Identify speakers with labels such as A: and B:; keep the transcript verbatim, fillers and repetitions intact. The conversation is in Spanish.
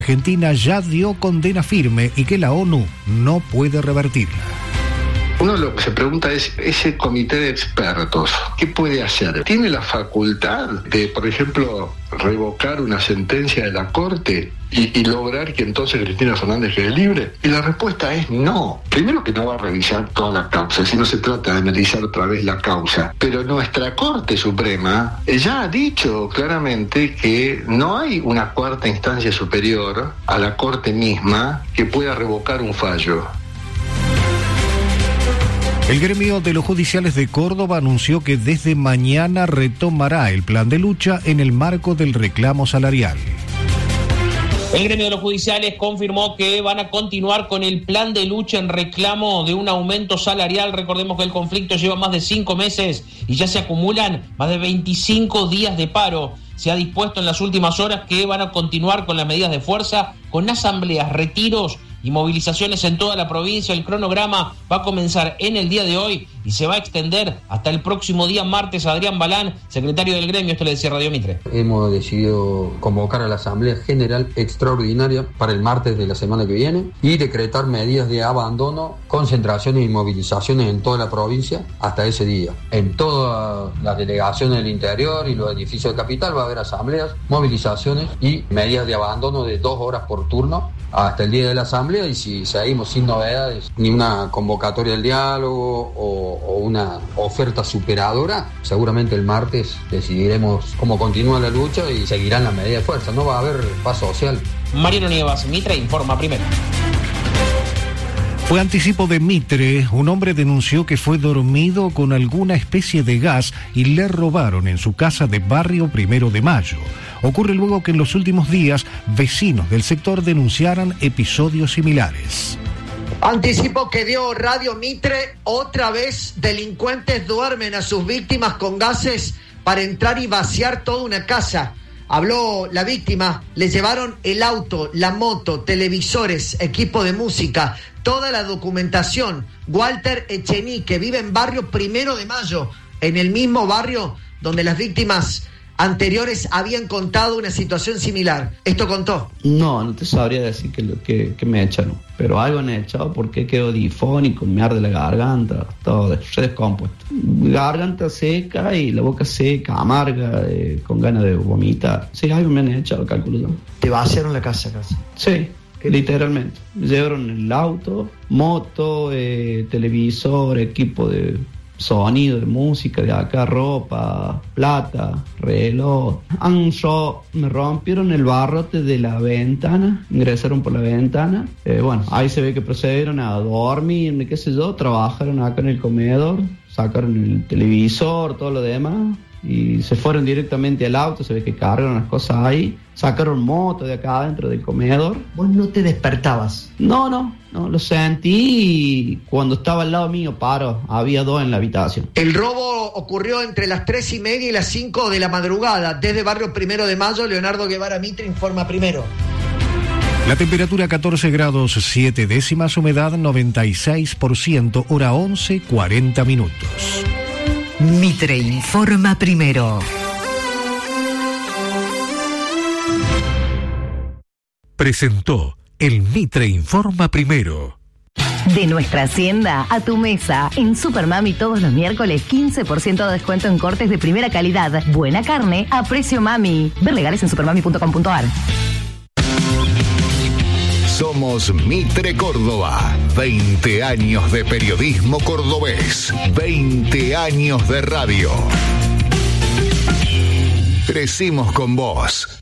A: Argentina ya dio condena firme y que la ONU no puede revertirla.
B: Uno lo que se pregunta es, ese comité de expertos, ¿qué puede hacer? ¿Tiene la facultad de, por ejemplo, revocar una sentencia de la Corte y, y lograr que entonces Cristina Fernández quede libre? Y la respuesta es no. Primero que no va a revisar toda la causa, si no se trata de analizar otra vez la causa. Pero nuestra Corte Suprema ya ha dicho claramente que no hay una cuarta instancia superior a la Corte misma que pueda revocar un fallo.
A: El gremio de los judiciales de Córdoba anunció que desde mañana retomará el plan de lucha en el marco del reclamo salarial.
C: El gremio de los judiciales confirmó que van a continuar con el plan de lucha en reclamo de un aumento salarial. Recordemos que el conflicto lleva más de cinco meses y ya se acumulan más de veinticinco días de paro. Se ha dispuesto en las últimas horas que van a continuar con las medidas de fuerza, con asambleas, retiros y movilizaciones en toda la provincia. El cronograma va a comenzar en el día de hoy y se va a extender hasta el próximo día martes. Adrián Balán, secretario del gremio, esto le decía Radio Mitre.
D: Hemos decidido convocar a la Asamblea General Extraordinaria para el martes de la semana que viene y decretar medidas de abandono, concentraciones y movilizaciones en toda la provincia hasta ese día. En todas las delegaciones del interior y los edificios de capital va a haber asambleas, movilizaciones y medidas de abandono de dos horas por turno hasta el día de la asamblea, y si seguimos sin novedades, ni una convocatoria del diálogo o, o una oferta superadora, seguramente el martes decidiremos cómo continúa la lucha y seguirán las medidas de fuerza. No va a haber paz social.
C: Mariano Nievas, Mitre informa primero.
A: Fue anticipo de Mitre. Un hombre denunció que fue dormido con alguna especie de gas y le robaron en su casa de barrio Primero de Mayo. Ocurre luego que en los últimos días vecinos del sector denunciaran episodios similares.
E: Anticipo que dio Radio Mitre. Otra vez delincuentes duermen a sus víctimas con gases para entrar y vaciar toda una casa. Habló la víctima, le llevaron el auto, la moto, televisores, equipo de música, toda la documentación. Walter Echenique vive en barrio Primero de Mayo, en el mismo barrio donde las víctimas anteriores habían contado una situación similar. ¿Esto contó?
F: No, no te sabría decir que, que, que me echaron, pero algo han echado porque quedo difónico, me arde la garganta, todo descompuesto. Garganta seca y la boca seca, amarga, eh, con ganas de vomitar. Sí, algo me han echado, calculo yo.
E: ¿Te vaciaron la casa casi?
F: Sí, literalmente. Me llevaron el auto, moto, eh, televisor, equipo de sonido, de música, de acá, ropa, plata, reloj. Anso, me rompieron el barrote de la ventana, ingresaron por la ventana. Eh, bueno, ahí se ve que procedieron a dormir, qué sé yo, trabajaron acá en el comedor, sacaron el televisor, todo lo demás, y se fueron directamente al auto, se ve que cargaron las cosas ahí, sacaron moto de acá dentro del comedor.
E: ¿Vos no te despertabas?
F: No, no, no, lo sentí cuando estaba al lado mío, paro, había dos en la habitación.
E: El robo ocurrió entre las tres y media y las cinco de la madrugada. Desde barrio Primero de Mayo, Leonardo Guevara Mitre informa primero.
A: La temperatura catorce grados siete décimas, humedad noventa y seis por ciento, hora once, cuarenta minutos.
G: Mitre informa primero.
A: Presentó el Mitre informa primero.
G: De nuestra hacienda a tu mesa. En Supermami todos los miércoles quince por ciento de descuento en cortes de primera calidad. Buena carne a precio mami. Ver legales en supermami punto com punto a r.
H: Somos Mitre Córdoba. veinte años de periodismo cordobés. veinte años de radio. Crecimos con vos.